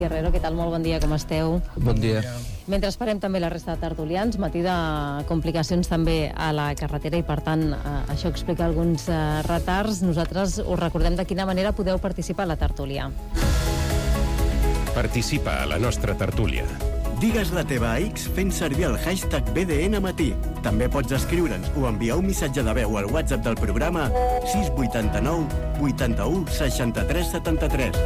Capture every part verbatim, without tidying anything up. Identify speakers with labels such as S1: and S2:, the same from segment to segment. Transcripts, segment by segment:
S1: Guerrero, què tal? Molt bon dia, com esteu?
S2: Bon dia.
S1: Mentre esperem també la resta de tertulians, matí de complicacions també a la carretera i, per tant, eh, això explica alguns eh, retards. Nosaltres us recordem de quina manera podeu participar a la tertúlia.
S3: Participa a la nostra tertúlia.
S4: Digues la teva a X fent servir el hashtag B D N Matí. També pots escriure'ns o enviar un missatge de veu al WhatsApp del programa sis vuit nou vuit u seixanta-tres setanta-tres.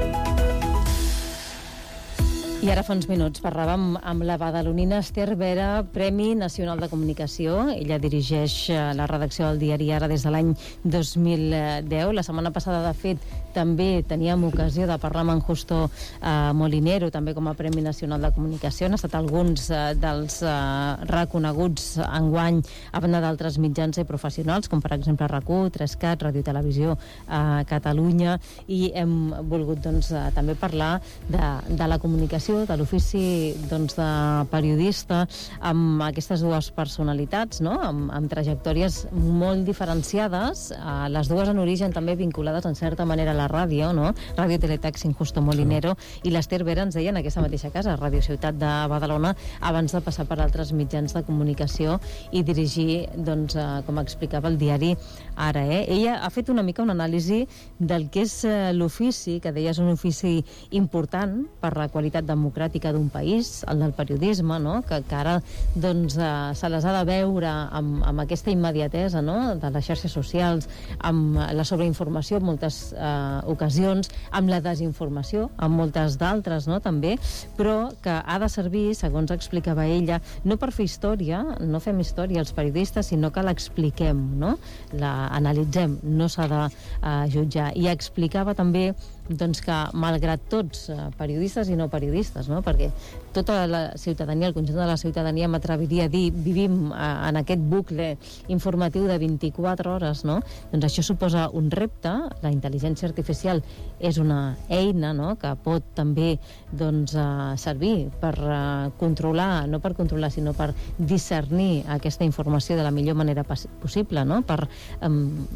S1: I ara fa uns minuts parlàvem amb la badalonina Esther Vera, Premi Nacional de Comunicació. Ella dirigeix la redacció del diari Ara des de l'any dos mil deu. La setmana passada, de fet, també teníem ocasió de parlar amb en Justo eh, Molinero, també com a Premi Nacional de Comunicació. Han estat alguns eh, dels eh, reconeguts enguany a banda d'altres mitjans i professionals, com per exemple RAC1, trescat, Ràdio i Televisió a eh, Catalunya, i hem volgut doncs, eh, també parlar de, de la comunicació, de l'ofici doncs, de periodista, amb aquestes dues personalitats, no? amb, amb trajectòries molt diferenciades, eh, les dues en origen també vinculades en certa manera a la ràdio, no? Ràdio Teletaxi, Justo Molinero, i l'Esther Vera ens deia en aquesta mateixa casa, Ràdio Ciutat de Badalona, abans de passar per altres mitjans de comunicació i dirigir, doncs, eh, com explicava, el diari Ara. Eh? Ella ha fet una mica una anàlisi del que és eh, l'ofici, que deia és un ofici important per la qualitat democràtica d'un país, el del periodisme, no? que, que ara doncs, eh, se les ha de veure amb, amb aquesta immediatesa, no? de les xarxes socials, amb la sobreinformació en moltes eh, ocasions, amb la desinformació, amb moltes d'altres, no? també, però que ha de servir, segons explicava ella, no per fer història, no fem història els periodistes, sinó que l'expliquem, no? la analitzem, no s'ha de eh, jutjar. I explicava també doncs, que malgrat tots, eh, periodistes i no periodistes, no? perquè tota la ciutadania, el conjunt de la ciutadania, m'atreviria a dir, vivim eh, en aquest bucle informatiu de vint-i-quatre hores, no? doncs això suposa un repte. La intel·ligència artificial és una eina, no? que pot també doncs, eh, servir per eh, controlar, no per controlar, sinó per discernir aquesta informació de la millor manera possible, no? per eh,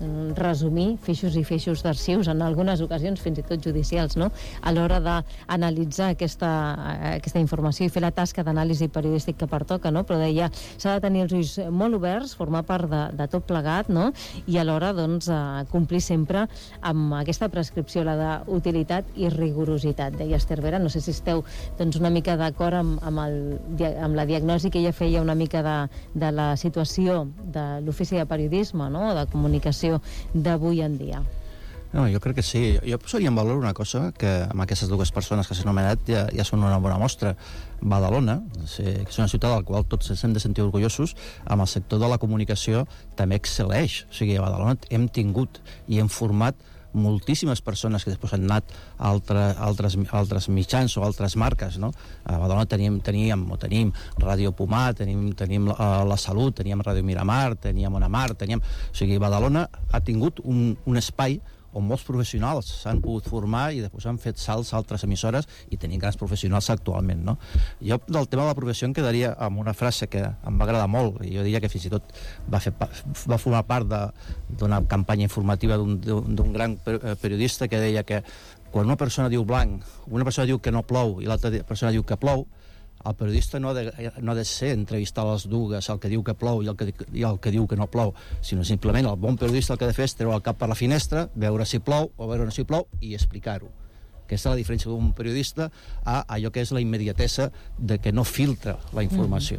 S1: resumir feixos i feixos d'arxius, en algunes ocasions fins i tot judicials, no? a l'hora d'analitzar aquesta, aquesta informació i fer la tasca d'anàlisi periodístic que pertoca, no? però deia, s'ha de tenir els ulls molt oberts, formar part de, de tot plegat, no? i alhora doncs, eh, complir sempre amb aquesta prescripció, la d'utilitat i rigorositat. Deia Esther Vera, no sé si esteu doncs, una mica d'acord amb, amb, el, amb la diagnosi que ella feia una mica de, de la situació de l'ofici de periodisme, no? de comunicació d'avui en dia.
S2: No, jo crec que sí. Jo posaria en valor una cosa que amb aquestes dues persones que s'han anomenat ja, ja són una bona mostra. Badalona, que és una ciutat a la qual tots ens hem de sentir orgullosos, amb el sector de la comunicació també excel·leix. O sigui, a Badalona hem tingut i hem format moltíssimes persones que després han anat a altre, altres, altres mitjans o altres marques, no? A Badalona teníem, teníem o tenim Ràdio Pomar, tenim, tenim uh, La Salut, teníem Ràdio Miramar, teníem Ona Mar, teníem... O sigui, Badalona ha tingut un, un espai on molts professionals s'han pogut formar i després han fet salts a altres emissores i tenim grans professionals actualment, no? Jo del tema de la professió em quedaria amb una frase que em va agradar molt, i jo diria que fins i tot va, fer, va formar part d'una campanya informativa d'un gran periodista que deia que quan una persona diu blanc, una persona diu que no plou i l'altra persona diu que plou, el periodista no ha, de, no ha de ser entrevistar les dues, el que diu que plou i el que, i el que diu que no plou, sinó simplement el bon periodista el que ha de fer és treure el cap per la finestra, veure si plou o veure si plou i explicar-ho. Aquesta és la diferència d'un periodista a allò que és la immediatesa de que no filtra la informació.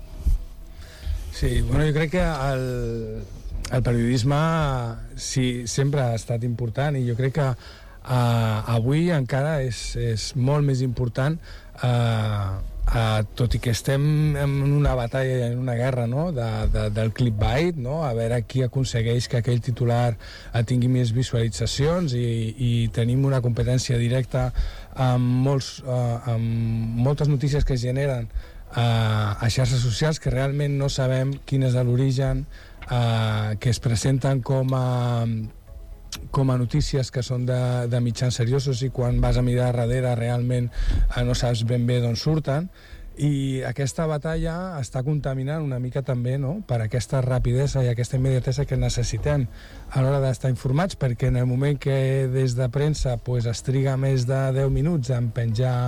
S5: Sí, bueno, jo crec que el, el periodisme sí, sempre ha estat important i jo crec que uh, avui encara és, és molt més important uh, Uh, tot i que estem en una batalla, en una guerra, no? de, de, del clickbait, no? a veure qui aconsegueix que aquell titular uh, tingui més visualitzacions i, i tenim una competència directa amb, molts, uh, amb moltes notícies que es generen uh, a xarxes socials que realment no sabem quin és l'origen, uh, que es presenten com a com a notícies que són de, de mitjans seriosos i quan vas a mirar darrere realment eh, no saps ben bé d'on surten i aquesta batalla està contaminant una mica també, no?, per aquesta rapidesa i aquesta immediatesa que necessitem a l'hora d'estar informats, perquè en el moment que des de premsa pues, es triga més de deu minuts en penjar